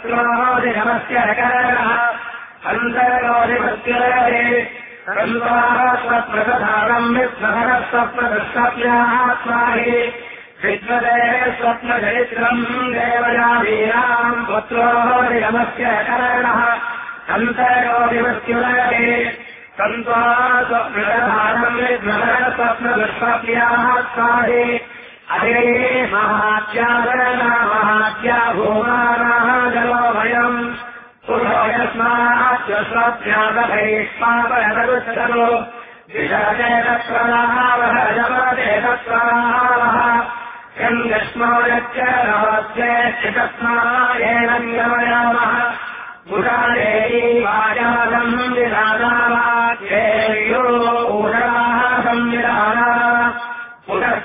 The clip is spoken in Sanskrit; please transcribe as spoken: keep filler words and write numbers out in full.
नमस्य करणः अन्तरोधिपत्युरे कल्पाः स्वप्रधानम् विस्महरः स्वप्रदृष्टव्यात्माहि विद्वदे स्वप्नचरित्रम् देवयावीनाम् पुत्रोधिगमस्य करणः अन्तरोधिपत्युरे कल्पाः स्वप्रधानम् विस्महरः स्वप्नदृष्टव्यात्माहि अरे महात्यागरणा महात्या भूमानाः जलो भयम् पुरोयस्माच्च स्वप्न्यागभैष्मापयदुष्टरो विषचेतस्वरावः जपचेतस्वरावः यम् यस्मो यच्च रहस्येच्छितस्मायेनम् गमयामः मुरारेयी वाचालम् विधानावाक्येयो ऊषाः संविधाना